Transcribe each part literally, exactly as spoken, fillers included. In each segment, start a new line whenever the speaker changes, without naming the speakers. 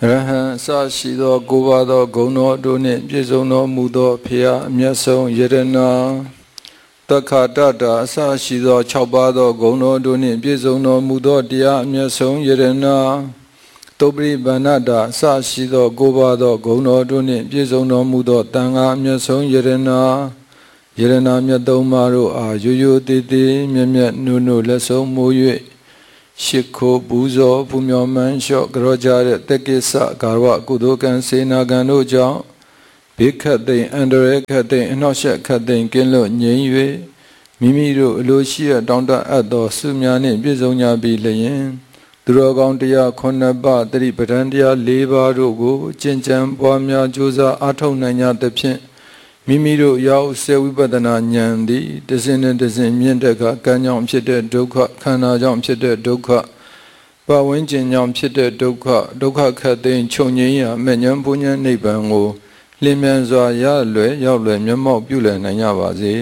ရဟံအစရှိသောကိုးပါးသောဂုဏ်တော်တို့နှင့်ပြည့်စုံတော်မူသောဖရာအမျက်ဆုံးယရဏတက္ခတတာအစရှိသောခြောက်ပါးသောဂုဏ်တော်တို့နှင့်ပြည့်စုံတော်မူသောတရားအမျက်ဆုံးယရဏတုပ္ပရိဗန္နတာအစရှိသောကိုးပါးသောဂုဏ်တော်တို့နှင့်ပြည့်စုံတော်မူသောတန်ခါအမျက်ဆုံးယရဏယရဏမြတ်သုံးပါးတို့အားရိုးရိုးသေးသေးမြတ်မြတ်နုနုလက်ဆုံးမိုး၍ရှိခိုးပူဇော်ပူမြော်မှန်းလျှော့ကြောကြတဲ့တက္ကိစ္စဂါရဝကုသိုလ်ကံစေနာကံတို့ကြောင့်ဘေးခတ်သိမ်းအန္တရာယ်ခတ်သိမ်းအနှောက်အယှက်ခတ်သိမ်းကင်းလွတ်ငြိမ်း၍မိမိတို့အလိုရှိရတောင်းတအပ်သောဆုများနှင့်ပြည့်စုံကြပြီလျင်သူတော်ကောင်းတရားခုနှစ်ပါးတတိပဋ္ဌာန်တရားလေးပါးတို့ကိုကျင့်ကြံပွားများကြိုးစားအားထုတ်နိုင်ကြသဖြင့်မိမိတို့ရောက်စေဝိပဿနာဉာဏ်သည်တစင်းနဲ့တစင်းမြင့်တဲ့ကကံကြောင့်ဖြစ်တဲ့ဒုက္ခခန္ဓာကြောင့်ဖြစ်တဲ့ဒုက္ခပဝိဉ္ဇဉ်ကြောင့်ဖြစ်တဲ့ဒုက္ခဒုက္ခခတ်သိမ်းချုပ်ငြိမ်းရာမဲ့ဉဏ်ပူဉဏ်နိဗ္ဗာန်ကိုလင်းမြန်စွာရလွယ်ရောက်လွယ်မျက်မှောက်ပြုလည်နိုင်ကြပါစေ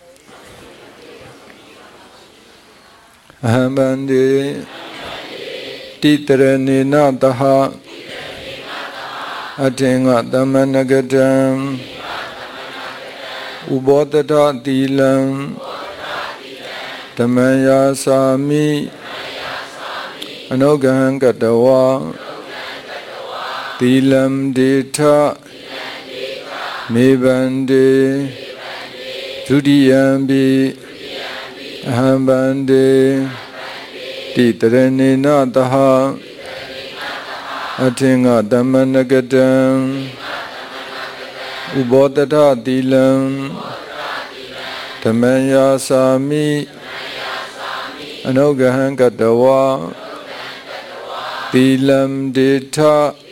အဟံဗန္တိတိတရဏေနတဟအထင်္ဂသမ္မနဂတံဥဘောတတတိလံဓမ္မယာစာမိအနုဂံကတဝါတိလံဒေထမေဗန္တေဒုတိယံပိအဟံဗန္တေတိတရဏေနတဟအထင်္ဂသမ္မနဂတံဥဘောတတတိလံဓမ္မယာစာမိအနုဂံကတဝါတိလံဒေထ